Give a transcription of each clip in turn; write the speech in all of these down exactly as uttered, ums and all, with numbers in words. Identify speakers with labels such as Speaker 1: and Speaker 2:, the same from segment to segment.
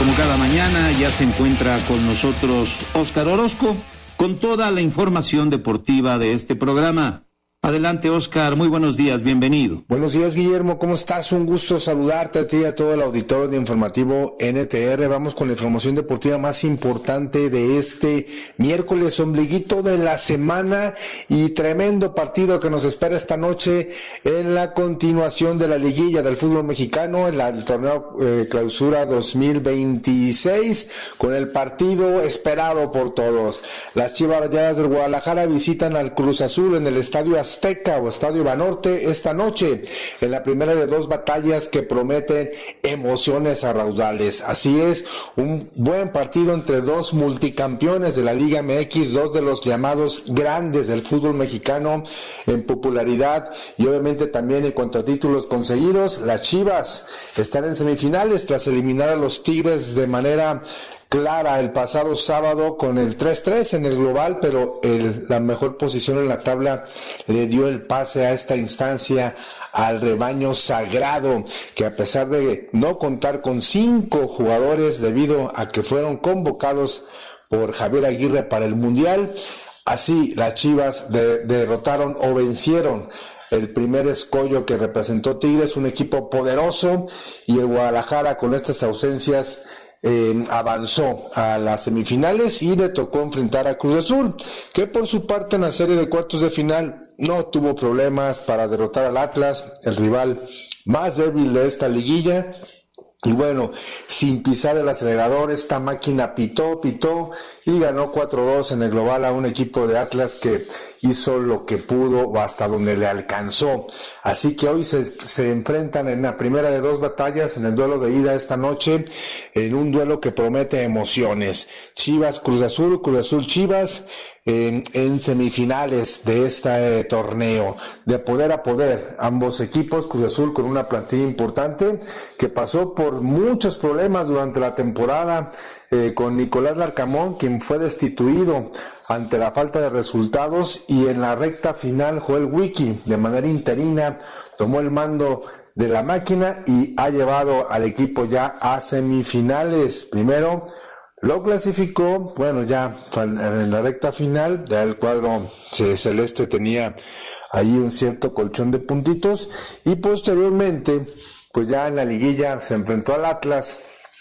Speaker 1: Como cada mañana ya se encuentra con nosotros Óscar Orozco con toda la información deportiva de este programa. Adelante, Óscar, muy buenos días, bienvenido.
Speaker 2: Buenos días, Guillermo, ¿cómo estás? Un gusto saludarte a ti y a todo el auditorio de Informativo N T R. Vamos con la información deportiva más importante de este miércoles, ombliguito de la semana, y tremendo partido que nos espera esta noche en la continuación de la liguilla del fútbol mexicano, en la, el torneo eh, Clausura dos mil veintiséis, con el partido esperado por todos. Las Chivas Rayadas del Guadalajara visitan al Cruz Azul en el Estadio Azteca o Estadio Banorte esta noche, en la primera de dos batallas que prometen emociones a raudales. Así es, un buen partido entre dos multicampeones de la Liga M X, dos de los llamados grandes del fútbol mexicano en popularidad y obviamente también en cuanto a títulos conseguidos. Las Chivas están en semifinales tras eliminar a los Tigres de manera clara el pasado sábado con el tres tres en el global, pero el, la mejor posición en la tabla le dio el pase a esta instancia al rebaño sagrado, que a pesar de no contar con cinco jugadores debido a que fueron convocados por Javier Aguirre para el Mundial, así las Chivas de, derrotaron o vencieron el primer escollo que representó Tigres, un equipo poderoso, y el Guadalajara con estas ausencias Eh, avanzó a las semifinales y le tocó enfrentar a Cruz Azul, que por su parte en la serie de cuartos de final no tuvo problemas para derrotar al Atlas, el rival más débil de esta liguilla. Y bueno, sin pisar el acelerador, esta máquina pitó, pitó y ganó cuatro dos en el global a un equipo de Atlas que hizo lo que pudo o hasta donde le alcanzó. Así que hoy se, se enfrentan en la primera de dos batallas, en el duelo de ida esta noche, en un duelo que promete emociones. Chivas Cruz Azul, Cruz Azul Chivas, En, en semifinales de este eh, torneo, de poder a poder, ambos equipos. Cruz Azul con una plantilla importante que pasó por muchos problemas durante la temporada, eh, con Nicolás Larcamón, quien fue destituido ante la falta de resultados, y en la recta final Joel Wiki de manera interina tomó el mando de la máquina y ha llevado al equipo ya a semifinales. Primero lo clasificó, bueno, ya en la recta final, ya el cuadro celeste tenía ahí un cierto colchón de puntitos, y posteriormente, pues ya en la liguilla se enfrentó al Atlas,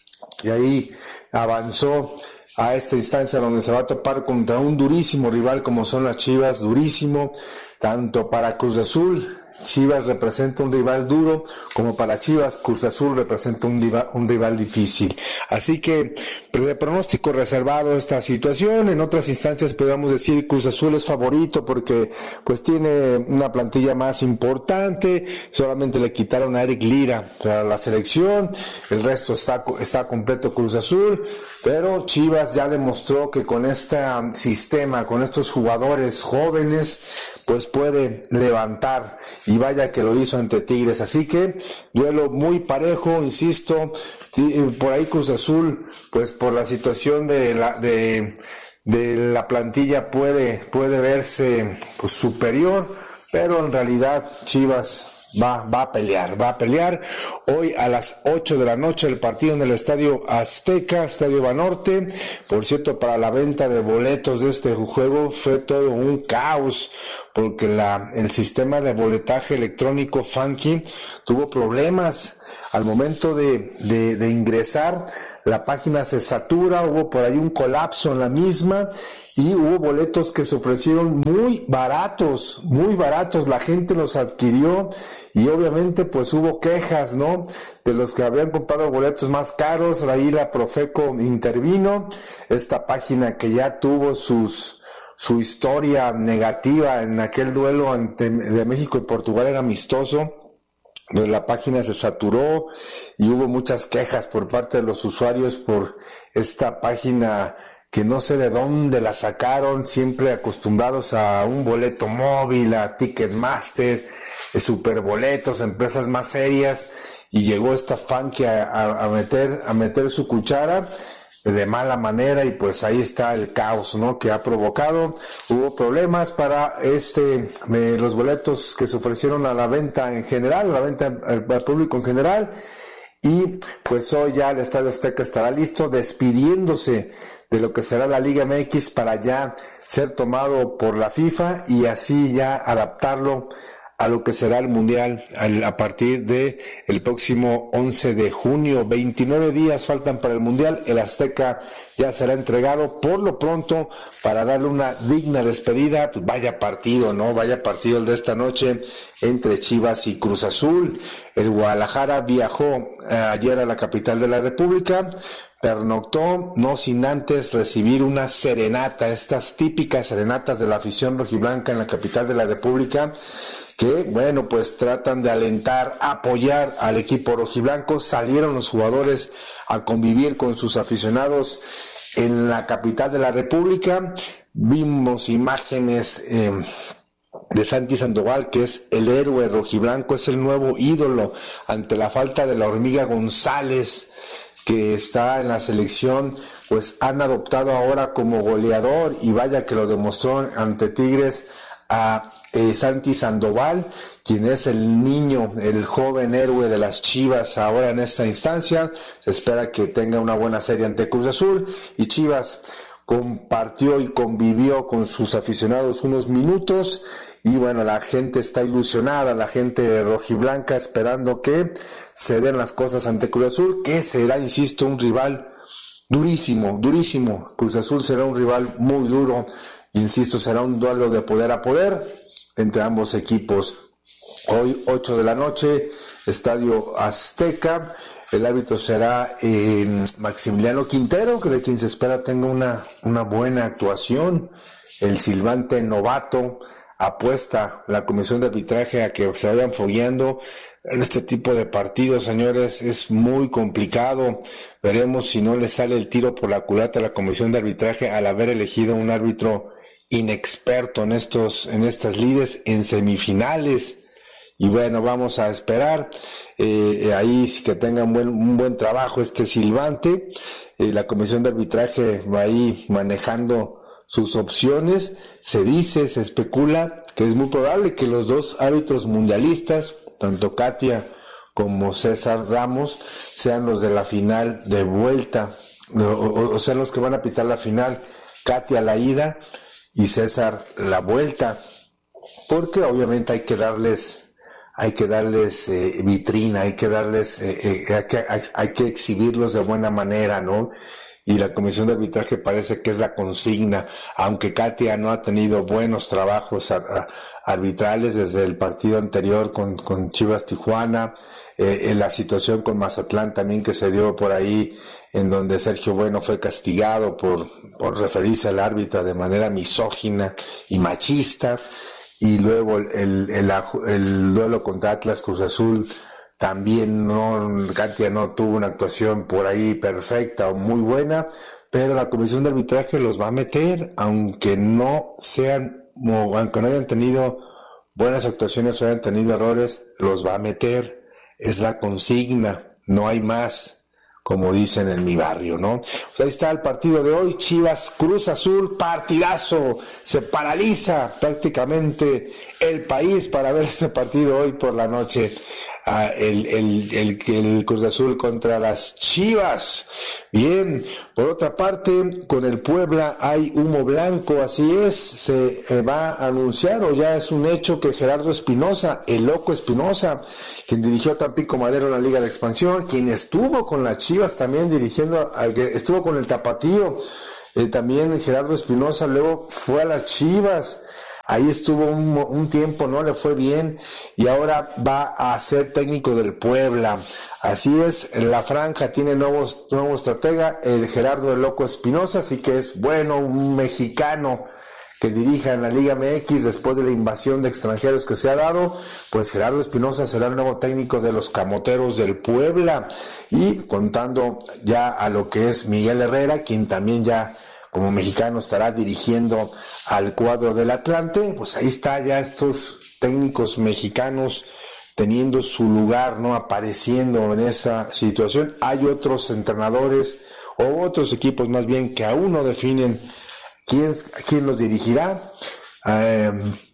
Speaker 2: y ahí avanzó a esta instancia donde se va a topar contra un durísimo rival como son las Chivas, durísimo, tanto para Cruz Azul. Chivas representa un rival duro, como para Chivas, Cruz Azul representa un, diva, un rival difícil. Así que, de pronóstico reservado esta situación. En otras instancias podríamos decir Cruz Azul es favorito porque pues tiene una plantilla más importante, solamente le quitaron a Eric Lira para la selección, el resto está, está completo Cruz Azul, pero Chivas ya demostró que con este sistema, con estos jugadores jóvenes, pues puede levantar, y vaya que lo hizo ante Tigres. Así que duelo muy parejo, insisto, por ahí Cruz Azul, pues por la situación de la de, de la plantilla puede puede verse pues superior, pero en realidad Chivas va va a pelear, va a pelear. Hoy a las ocho de la noche el partido en el Estadio Azteca, Estadio Banorte. Por cierto, para la venta de boletos de este juego fue todo un caos, porque la el sistema de boletaje electrónico Funky tuvo problemas al momento de, de, de ingresar. La página se satura, hubo por ahí un colapso en la misma, y hubo boletos que se ofrecieron muy baratos, muy baratos, la gente los adquirió, y obviamente pues hubo quejas, ¿no?, de los que habían comprado boletos más caros. Ahí la Profeco intervino, esta página que ya tuvo sus su historia negativa en aquel duelo ante, de México y Portugal, era amistoso, donde la página se saturó y hubo muchas quejas por parte de los usuarios por esta página que no sé de dónde la sacaron, siempre acostumbrados a un boleto móvil, a Ticketmaster, Superboletos, empresas más serias, y llegó esta Funky a, a, a meter a meter su cuchara de mala manera, y pues ahí está el caos, ¿no?, que ha provocado. Hubo problemas para este eh, los boletos que se ofrecieron a la venta en general, a la venta al, al público en general, y pues hoy ya el Estadio Azteca estará listo, despidiéndose de lo que será la Liga M X para ya ser tomado por la FIFA y así ya adaptarlo a lo que será el Mundial a partir de el próximo once de junio. veintinueve días faltan para el Mundial. El Azteca ya será entregado por lo pronto para darle una digna despedida. Pues vaya partido, ¿no? Vaya partido el de esta noche entre Chivas y Cruz Azul. El Guadalajara viajó eh, ayer a la capital de la República, pernoctó, no sin antes recibir una serenata, estas típicas serenatas de la afición rojiblanca en la capital de la República, que, bueno, pues tratan de alentar, apoyar al equipo rojiblanco. Salieron los jugadores a convivir con sus aficionados en la capital de la República. Vimos imágenes eh, de Santi Sandoval, que es el héroe rojiblanco, es el nuevo ídolo ante la falta de la Hormiga González, que está en la selección. Pues han adoptado ahora como goleador, y vaya que lo demostró ante Tigres, a eh, Santi Sandoval, quien es el niño, el joven héroe de las Chivas ahora en esta instancia. Se espera que tenga una buena serie ante Cruz Azul, y Chivas compartió y convivió con sus aficionados unos minutos, y bueno, la gente está ilusionada, la gente rojiblanca esperando que se den las cosas ante Cruz Azul, que será, insisto, un rival durísimo, durísimo. Cruz Azul será un rival muy duro. Insisto, será un duelo de poder a poder entre ambos equipos. Hoy, ocho de la noche, Estadio Azteca. El árbitro será eh, Maximiliano Quintero, que de quien se espera tenga una, una buena actuación. El silbante novato. Apuesta la comisión de arbitraje a que se vayan fogueando en este tipo de partidos, señores. Es muy complicado. Veremos si no le sale el tiro por la culata a la comisión de arbitraje al haber elegido un árbitro inexperto en estos, en estas lides, en semifinales. Y bueno, vamos a esperar eh, ahí sí que tenga un buen, un buen trabajo este silbante. Eh, la comisión de arbitraje va ahí manejando sus opciones. Se dice, se especula que es muy probable que los dos árbitros mundialistas, tanto Katia como César Ramos, sean los de la final de vuelta, o, o, o sean los que van a pitar la final. Katia la ida y César la vuelta, porque obviamente hay que darles, hay que darles eh, vitrina, hay que darles, eh, eh, hay, que, hay, hay que exhibirlos de buena manera, ¿no? Y la comisión de arbitraje parece que es la consigna, aunque Katia no ha tenido buenos trabajos a, a, arbitrales desde el partido anterior con, con Chivas Tijuana, eh, en la situación con Mazatlán también que se dio por ahí, en donde Sergio Bueno fue castigado por, por referirse al árbitro de manera misógina y machista, y luego el, el, el, el duelo contra Atlas Cruz Azul, también no, Katia no tuvo una actuación por ahí perfecta o muy buena, pero la comisión de arbitraje los va a meter, aunque no sean, aunque no hayan tenido buenas actuaciones o hayan tenido errores, los va a meter. Es la consigna, no hay más, como dicen en mi barrio, ¿no? Pues ahí está el partido de hoy, Chivas Cruz Azul, partidazo. Se paraliza prácticamente el país para ver este partido hoy por la noche. Ah, el, el, el, el Cruz Azul contra las Chivas. Bien, por otra parte, con el Puebla hay humo blanco, así es, se eh, va a anunciar, o ya es un hecho, que Gerardo Espinosa, el loco Espinosa, quien dirigió Tampico Madero en la Liga de Expansión, quien estuvo con las Chivas también dirigiendo, estuvo con el Tapatío, eh, también Gerardo Espinosa luego fue a las Chivas. Ahí estuvo un, un tiempo, no le fue bien, y ahora va a ser técnico del Puebla. Así es, la franja tiene nuevos, nuevo estratega, el Gerardo el Loco Espinosa, así que es bueno, un mexicano que dirija en la Liga M X después de la invasión de extranjeros que se ha dado. Pues Gerardo Espinosa será el nuevo técnico de los Camoteros del Puebla, y contando ya a lo que es Miguel Herrera, quien también ya como mexicano estará dirigiendo al cuadro del Atlante. Pues ahí está ya estos técnicos mexicanos teniendo su lugar, ¿no? Apareciendo en esa situación. Hay otros entrenadores o otros equipos más bien que aún no definen quién, quién los dirigirá. Eh,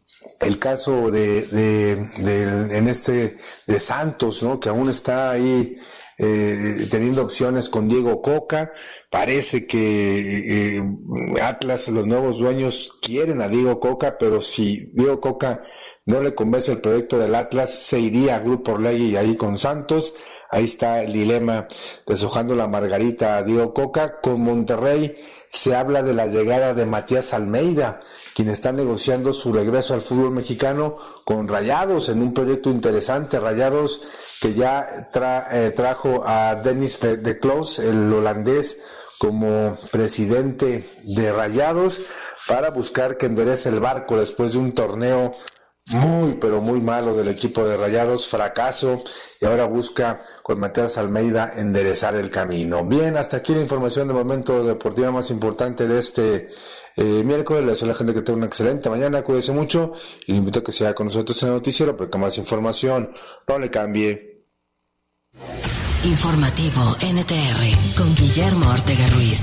Speaker 2: el caso de, de, de en este de Santos, ¿no? Que aún está ahí eh, teniendo opciones con Diego Coca. Parece que eh, Atlas, los nuevos dueños, quieren a Diego Coca, pero si Diego Coca no le convence el proyecto del Atlas, se iría a Grupo Orlegui ahí con Santos. Ahí está el dilema, deshojando la margarita a Diego Coca. Con Monterrey se habla de la llegada de Matías Almeida, quien está negociando su regreso al fútbol mexicano con Rayados en un proyecto interesante. Rayados que ya tra, eh, trajo a Dennis de, de Kloos, el holandés, como presidente de Rayados, para buscar que enderece el barco después de un torneo muy, pero muy malo del equipo de Rayados, fracaso, y ahora busca con Matías Almeida enderezar el camino. Bien, hasta aquí la información de momento deportiva más importante de este eh, miércoles. Le deseo a la gente que tenga una excelente mañana, cuídese mucho, y le invito a que sea con nosotros en el noticiero, porque más información, no le cambie.
Speaker 3: Informativo N T R con Guillermo Ortega Ruiz.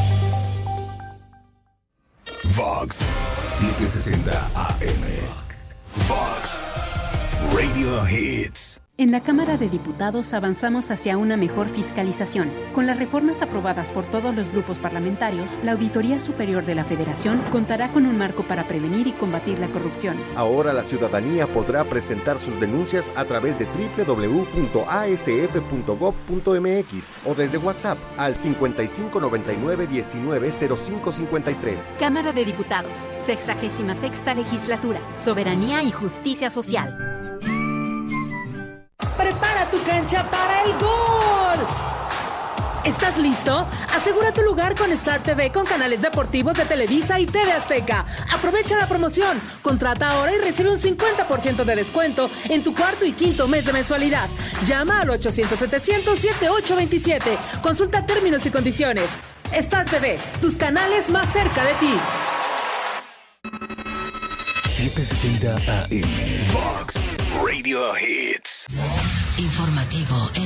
Speaker 4: Vox setecientos sesenta A M. Vox Radio Hits.
Speaker 5: En la Cámara de Diputados avanzamos hacia una mejor fiscalización. Con las reformas aprobadas por todos los grupos parlamentarios, la Auditoría Superior de la Federación contará con un marco para prevenir y combatir la corrupción.
Speaker 6: Ahora la ciudadanía podrá presentar sus denuncias a través de doble u doble u doble u punto a s f punto gob punto m x o desde WhatsApp al cincuenta y cinco noventa y nueve diecinueve cero cinco cincuenta y tres.
Speaker 5: Cámara de Diputados, sexagésima sexta legislatura, soberanía y justicia social.
Speaker 7: ¡Prepara tu cancha para el gol! ¿Estás listo? Asegura tu lugar con Star T V con canales deportivos de Televisa y T V Azteca. Aprovecha la promoción. Contrata ahora y recibe un cincuenta por ciento de descuento en tu cuarto y quinto mes de mensualidad. Llama al ochocientos setecientos setenta y ocho veintisiete. Consulta términos y condiciones. Star T V, tus canales más cerca de ti.
Speaker 4: setecientos sesenta A M. Vox Radio Hits.
Speaker 3: Informativo N